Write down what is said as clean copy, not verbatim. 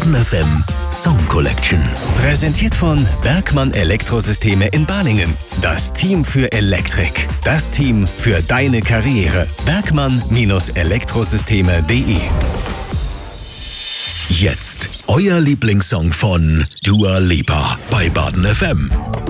Baden FM Song Collection. Präsentiert von Bergmann Elektrosysteme in Balingen. Das Team für Elektrik. Das Team für deine Karriere. Bergmann-Elektrosysteme.de. Jetzt euer Lieblingssong von Dua Lipa bei Baden FM.